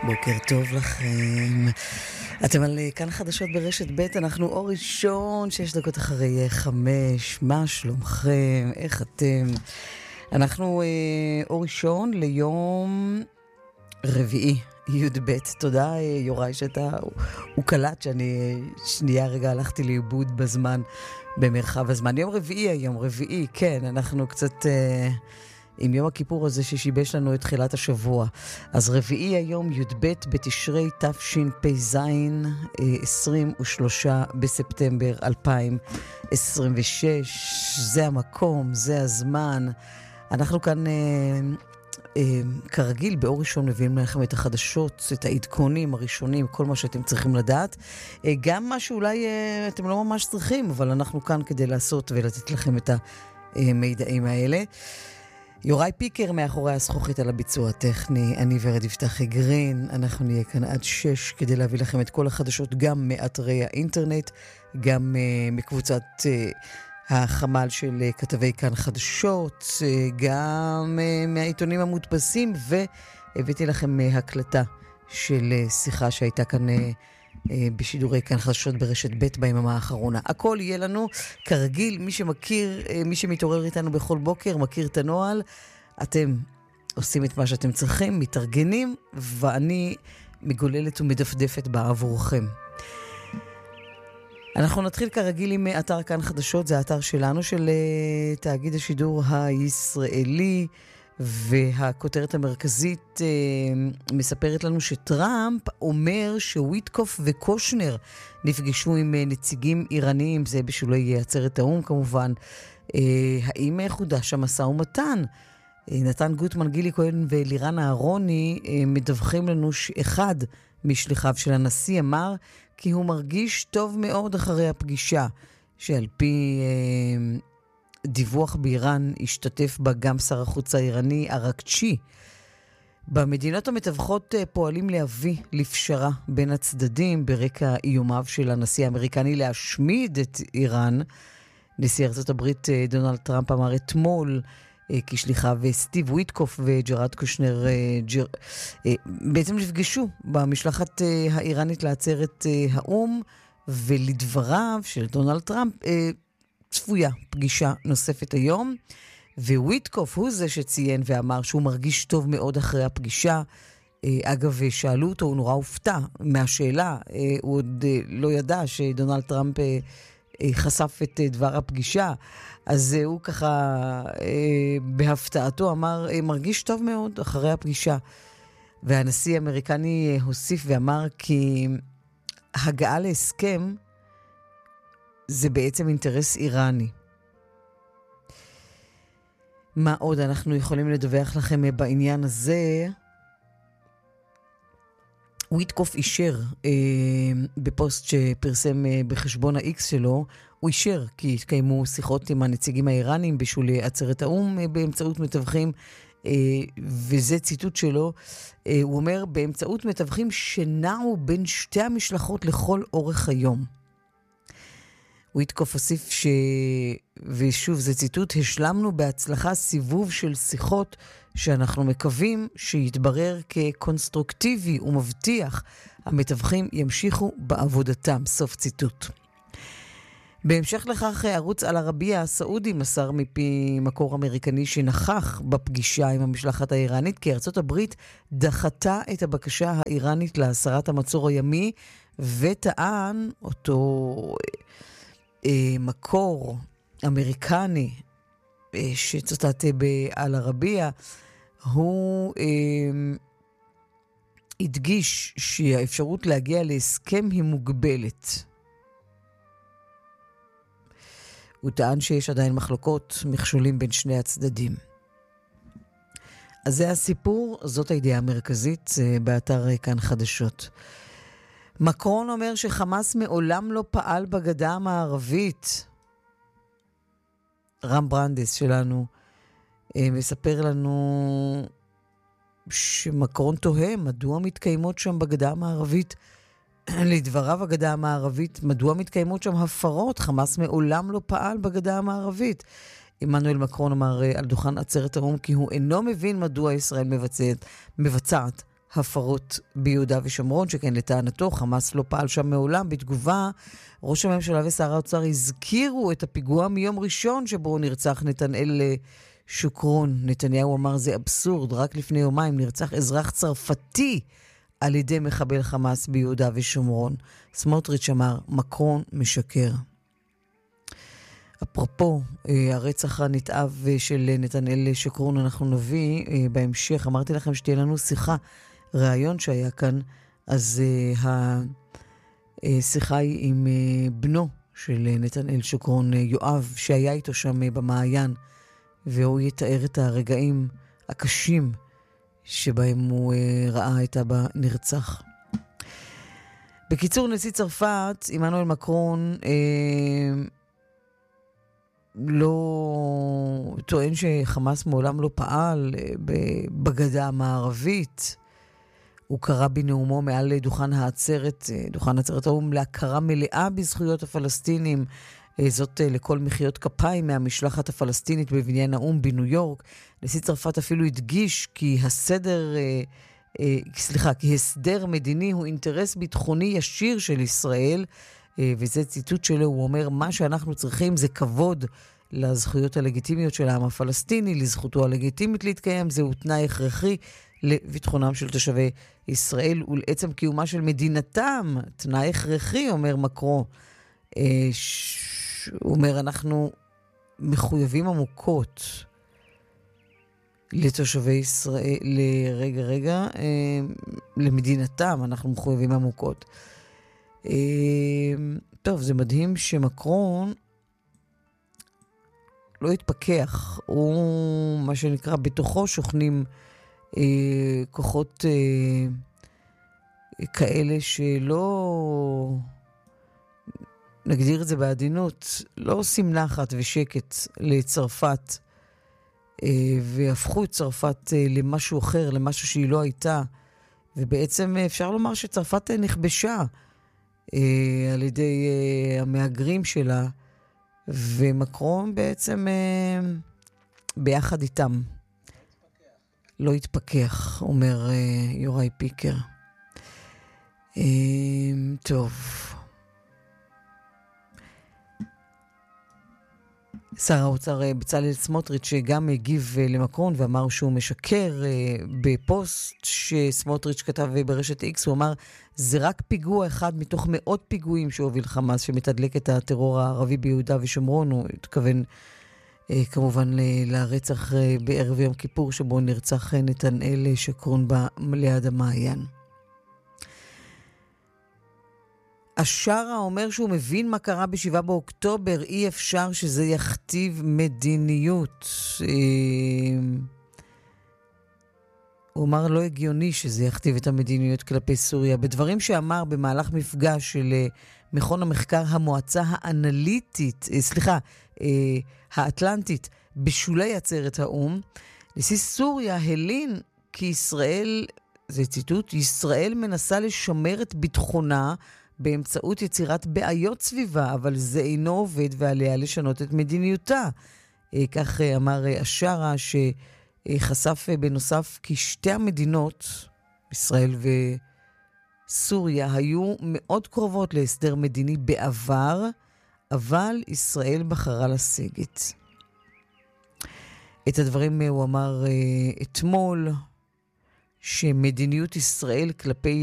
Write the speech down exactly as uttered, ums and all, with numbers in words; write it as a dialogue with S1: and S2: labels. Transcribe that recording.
S1: בוקר טוב לכם. אתם על כאן חדשות ברשת ב', אנחנו אור ראשון, שש דקות אחרי חמש. מה שלומכם? איך אתם? אנחנו אה, אור ראשון ליום רביעי, י' ב'. תודה אה, יוראי שאתה, הוא, הוא קלט שאני שנייה רגע הלכתי לאיבוד בזמן, במרחב הזמן. יום רביעי היום, רביעי, כן, אנחנו קצת... אה, עם יום הכיפור הזה ששיבש לנו את תחילת השבוע. אז רביעי היום י' ב' בתשרי תשפ"ז, עשרים ושלושה בספטמבר אלפיים עשרים ושש. זה המקום, זה הזמן. אנחנו כאן אה, אה, כרגיל באור ראשון מביאים לכם את החדשות, את העדכונים הראשונים, כל מה שאתם צריכים לדעת. אה, גם מה שאולי אה, אתם לא ממש צריכים, אבל אנחנו כאן כדי לעשות ולתת לכם את המידעים האלה. יוראי פיקר מאחורי הזכוכית על הביצוע הטכני, אני ורד יפתחי גרין, אנחנו נהיה כאן עד שש כדי להביא לכם את כל החדשות, גם מאתרי האינטרנט, גם uh, מקבוצת uh, החמ"ל של uh, כתבי כאן חדשות, uh, גם uh, מהעיתונים המודפסים, והבאתי לכם uh, הקלטה של uh, שיחה שהייתה כאן... Uh, בשידורי כאן חדשות ברשת ב' ביממה האחרונה. הכל יהיה לנו כרגיל, מי שמכיר, מי שמתעורר איתנו בכל בוקר, מכיר את הנוהל, אתם עושים את מה שאתם צריכים, מתארגנים, ואני מגוללת ומדפדפת בעבורכם. אנחנו נתחיל כרגיל עם אתר כאן חדשות, זה האתר שלנו, של תאגיד השידור הישראלי, והכותרת המרכזית אה, מספרת לנו שטראמפ אומר שוויטקוף וקושנר נפגשו עם אה, נציגים איראניים, זה בשולי עצרת האום כמובן. אה, האם חודש המשא ומתן? אה, נתן גוטמן, גילי כהן ולירן אהרוני אה, מדווחים לנו שאחד משליחיו של הנשיא אמר כי הוא מרגיש טוב מאוד אחרי הפגישה, שעל פי... אה, דיווח באיראן השתתף בה גם שר החוץ האיראני ארקצ'י. במדינות המתווכות פועלים להביא לפשרה בין הצדדים ברקע איומיו של הנשיא האמריקני להשמיד את איראן. נשיא ארצות הברית דונלד טראמפ אמר אתמול כי שליחיו סטיב וויטקוף וג'רד קושנר ג'ר... בעצם נפגשו במשלחת האיראנית לעצרת האום, ולדבריו של דונלד טראמפ צפויה פגישה נוספת היום, וויטקוף הוא זה שציין ואמר שהוא מרגיש טוב מאוד אחרי הפגישה. אגב, שאלו אותו, הוא נורא הופתע מהשאלה, הוא עוד לא ידע שדונלד טראמפ חשף את דבר הפגישה, אז הוא ככה בהפתעתו אמר, מרגיש טוב מאוד אחרי הפגישה. והנשיא האמריקני הוסיף ואמר כי הגעה להסכם זה בעצם אינטרס איראני. מה עוד אנחנו יכולים לדווח לכם בעניין הזה? וויטקוף אישר אה, בפוסט שפרסם אה, בחשבון ה-X שלו, הוא אישר כי התקיימו שיחות עם הנציגים האיראנים בשולי עצרת האום אה, באמצעות מתווכים, אה, וזה ציטוט שלו, אה, הוא אומר, באמצעות מתווכים שנעו בין שתי המשלחות לכל אורך היום. וויטקוף הוסיף ש... ושוב זה ציטוט, השלמנו בהצלחה סיבוב של שיחות שאנחנו מקווים שיתברר כקונסטרוקטיבי ומבטיח. המתווכים ימשיכו בעבודתם. סוף ציטוט. בהמשך לכך ערוץ אל ערבייה הסעודי מסר מפי מקור אמריקני שנכח בפגישה עם המשלחת האיראנית כי ארצות הברית דחתה את הבקשה האיראנית להסרת המצור הימי, וטען אותו... מקור אמריקני שצוטט באל ערבייה, הוא הדגיש שהאפשרות להגיע להסכם היא מוגבלת. הוא טען שיש עדיין מחלוקות, מכשולים בין שני הצדדים. אז זה הסיפור, זאת הידיעה המרכזית באתר כאן חדשות. מקרון אומר שחמאס מעולם לא פעל בגדה המערבית. רם ברנדס שלנו מספר לנו שמקרון תוהה מדוע מתקיימות שם בגדה המערבית. לדבריו הגדה המערבית, מדוע מתקיימות שם הפרות? חמאס מעולם לא פעל בגדה המערבית. עמנואל מקרון אמר על דוכן עצרת האום כי הוא אינו מבין מדוע ישראל מבצעת, מבצעת הפרות ביהודה ושומרון, שכן לטענתו חמאס לא פעל שם מעולם. בתגובה, ראש הממשלה ושר האוצר הזכירו את הפיגוע מיום ראשון שבו נרצח נתנאל שוקרון. נתניהו אמר זה אבסורד, רק לפני יומיים נרצח אזרח צרפתי על ידי מחבל חמאס ביהודה ושומרון. סמוטריץ' אמר, מקרון משקר. אפרופו הרצח הנתעב של נתנאל שוקרון, אנחנו נביא בהמשך, אמרתי לכם שתהיה לנו שיחה, ראיון שהיה כאן, אז השיחה היא עם בנו של נתנאל שוקרון, יואב, שהיה איתו שם במעיין, והוא יתאר את הרגעים הקשים שבהם הוא ראה את אבא נרצח. בקיצור, נשיא צרפת, עמנואל מקרון, לא טוען שחמאס מעולם לא פעל בגדה המערבית. הוא קרא בנאומו מעל דוכן העצרת, דוכן העצרת האו"ם, להכרה מלאה בזכויות הפלסטינים, זאת לכל מחיאות כפיים מהמשלחת הפלסטינית בבניין האו"ם בניו יורק. נשיא צרפת אפילו הדגיש כי הסדר, סליחה, כי הסדר מדיני הוא אינטרס ביטחוני ישיר של ישראל, וזה ציטוט שלו, הוא אומר, מה שאנחנו צריכים זה כבוד לזכויות הלגיטימיות של העם הפלסטיני, לזכותו הלגיטימית להתקיים, זהו תנאי הכרחי לביטחונם של תושבי ישראל ולעצם קיומה של מדינתם, תנאי הכרחי, אומר מקרו. הוא אומר, אנחנו מחויבים עמוקות לתושבי ישראל, לרגע רגע, למדינתם, אנחנו מחויבים עמוקות. טוב, זה מדהים שמקרון לא התפכח, הוא מה שנקרא בתוכו שוכנים אה, כוחות אה, כאלה שלא, נגדיר את זה בעדינות, לא עושים נחת ושקט לצרפת, אה, והפכו את צרפת אה, למשהו אחר, למשהו שהיא לא הייתה, ובעצם אפשר לומר שצרפת נכבשה אה, על ידי אה, המהגרים שלה, ומקרון בעצם אה, ביחד איתם. לא התפכח, אומר אה, יוראי פיקר. אה, טוב. שר האוצר בצלאל סמוטריץ' שגם הגיב למקרון ואמר שהוא משקר בפוסט שסמוטריץ' כתב ברשת איקס, הוא אמר זה רק פיגוע אחד מתוך מאות פיגועים שהוביל חמאס שמתדלק את הטרור הערבי ביהודה ושומרון. הוא התכוון כמובן לרצח בערב יום כיפור שבו נרצח נתנאל שוקרון ליד המעיין. השרה אומר שהוא מבין מה קרה בשבעה באוקטובר, אי אפשר שזה יכתיב מדיניות. הוא אמר לא הגיוני שזה יכתיב את המדיניות כלפי סוריה. בדברים שאמר במהלך מפגש של מכון המחקר המועצה האנליטית, סליחה, האטלנטית, בשולי עצרת האו"ם, נשיא סוריה הלין כי ישראל, זה ציטוט, ישראל מנסה לשמר את ביטחונה באמצעות יצירת בעיות סביבה, אבל זה אינו עובד ועליה לשנות את מדיניותה. כך אמר השרה שחשף בנוסף כי שתי המדינות, ישראל וסוריה, היו מאוד קרובות להסדר מדיני בעבר, אבל ישראל בחרה לסגת. את הדברים הוא אמר אתמול, שמדיניות ישראל כלפי